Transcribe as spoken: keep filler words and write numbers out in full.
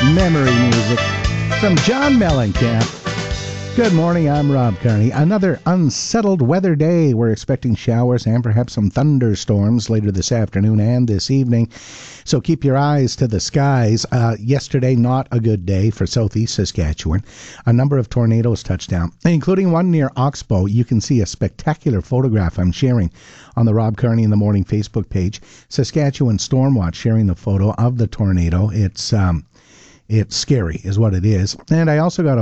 Memory music from John Mellencamp. Good morning, I'm Rob Carney. Another unsettled weather day. We're expecting showers and perhaps some thunderstorms later this afternoon and this evening. So keep your eyes to the skies. Uh, yesterday, not a good day for southeast Saskatchewan. A number of tornadoes touched down, including one near Oxbow. You can see a spectacular photograph I'm sharing on the Rob Carney in the Morning Facebook page. Saskatchewan Stormwatch sharing the photo of the tornado. It's um, it's scary is what it is. And I also got a